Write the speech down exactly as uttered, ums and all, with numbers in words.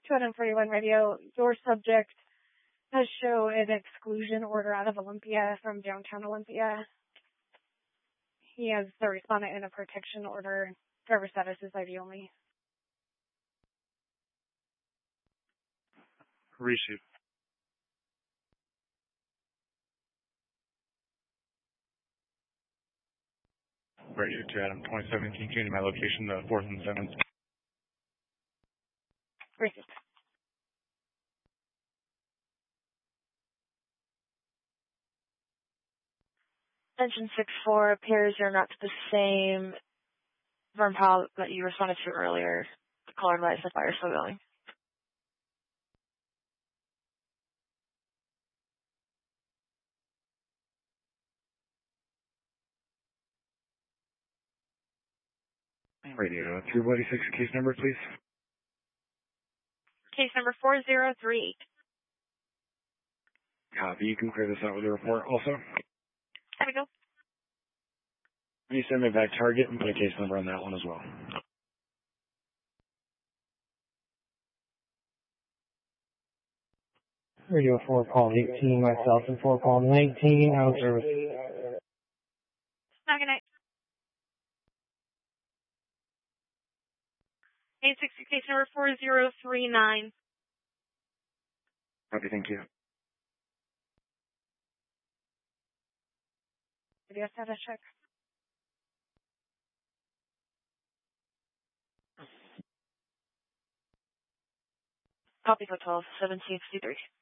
two forty-one radio, your subject has shown an exclusion order out of Olympia from downtown Olympia. He has the respondent in a protection order. Driver status is I D only. Receive. Radio to Adam, twenty seventeen, changing my location to fourth and seventh. Receive. Engine six four appears you're not the same Vern Powell that you responded to earlier. The color and light of the fire is still going. Radio three forty-six, case number, please. Case number four zero three eight. Copy. You can clear this out with a report also. There we go. Can you send me back target and put a case number on that one as well? Radio four, call eighteen, myself, and four, call nineteen, out of service. Have a good night. eight sixty, case number four zero three nine. Copy, thank you. Video status check. Copy for twelve, seventeen fifty-three.